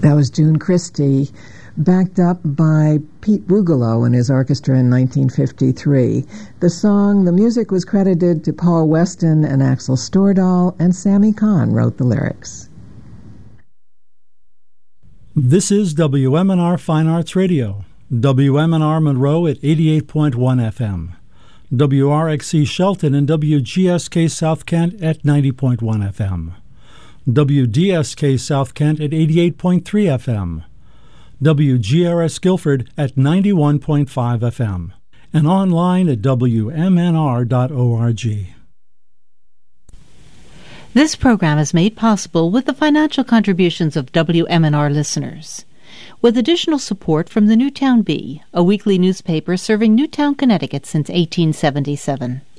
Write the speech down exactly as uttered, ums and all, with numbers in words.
That was June Christie, backed up by Pete Rugolo and his orchestra in nineteen fifty-three. The song, the music was credited to Paul Weston and Axel Stordahl, and Sammy Kahn wrote the lyrics. This is W M N R Fine Arts Radio, W M N R Monroe at eighty-eight point one F M, W R X C Shelton and W G S K South Kent at ninety point one F M, W D S K South Kent at eighty-eight point three F M, W G R S Guilford at ninety-one point five F M, and online at W M N R dot org. This program is made possible with the financial contributions of W M N R listeners, with additional support from the Newtown Bee, a weekly newspaper serving Newtown, Connecticut since eighteen seventy-seven.